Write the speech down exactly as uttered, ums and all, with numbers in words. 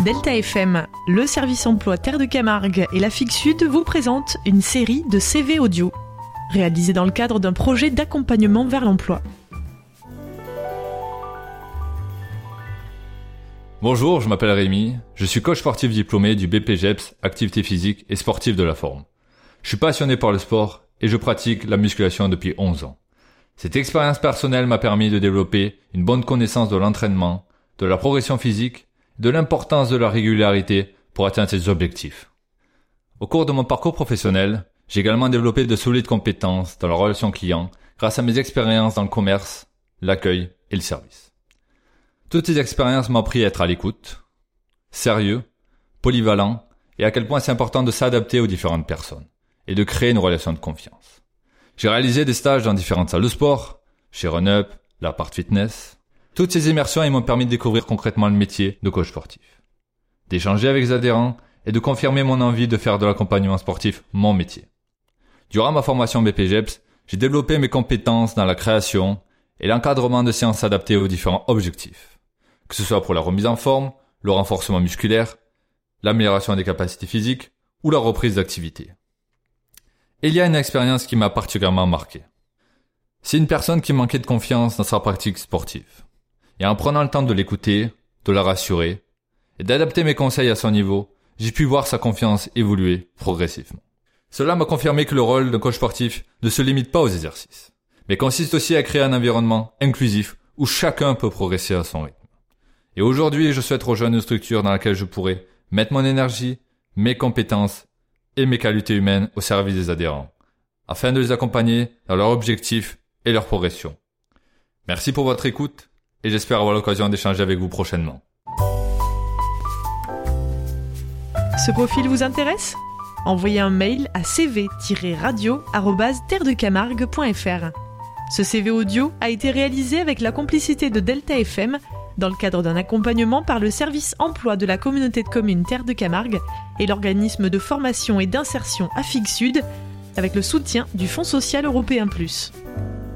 Delta F M, le service emploi Terre de Camargue et la F I C Sud vous présentent une série de C V audio, réalisée dans le cadre d'un projet d'accompagnement vers l'emploi. Bonjour, je m'appelle Rémi, je suis coach sportif diplômé du B P G E P S, activité physique et sportive de la forme. Je suis passionné par le sport et je pratique la musculation depuis onze ans. Cette expérience personnelle m'a permis de développer une bonne connaissance de l'entraînement, de la progression physique, de l'importance de la régularité pour atteindre ses objectifs. Au cours de mon parcours professionnel, j'ai également développé de solides compétences dans la relation client grâce à mes expériences dans le commerce, l'accueil et le service. Toutes ces expériences m'ont appris à être à l'écoute, sérieux, polyvalent et à quel point c'est important de s'adapter aux différentes personnes et de créer une relation de confiance. J'ai réalisé des stages dans différentes salles de sport, chez Run-Up, l'Apart Fitness. Toutes ces immersions m'ont permis de découvrir concrètement le métier de coach sportif, d'échanger avec les adhérents et de confirmer mon envie de faire de l'accompagnement sportif mon métier. Durant ma formation B P G E P S, j'ai développé mes compétences dans la création et l'encadrement de séances adaptées aux différents objectifs, que ce soit pour la remise en forme, le renforcement musculaire, l'amélioration des capacités physiques ou la reprise d'activité. Et il y a une expérience qui m'a particulièrement marqué. C'est une personne qui manquait de confiance dans sa pratique sportive. Et en prenant le temps de l'écouter, de la rassurer et d'adapter mes conseils à son niveau, j'ai pu voir sa confiance évoluer progressivement. Cela m'a confirmé que le rôle d'un coach sportif ne se limite pas aux exercices, mais consiste aussi à créer un environnement inclusif où chacun peut progresser à son rythme. Et aujourd'hui, je souhaite rejoindre une structure dans laquelle je pourrai mettre mon énergie, mes compétences et mes qualités humaines au service des adhérents, afin de les accompagner dans leurs objectifs et leur progression. Merci pour votre écoute et j'espère avoir l'occasion d'échanger avec vous prochainement. Ce profil vous intéresse ? Envoyez un mail à c v tiret radio arobase terre de camargue point f r. Ce C V audio a été réalisé avec la complicité de Delta F M dans le cadre d'un accompagnement par le service emploi de la communauté de communes Terre de Camargue et l'organisme de formation et d'insertion A F I C Sud avec le soutien du Fonds social européen plus.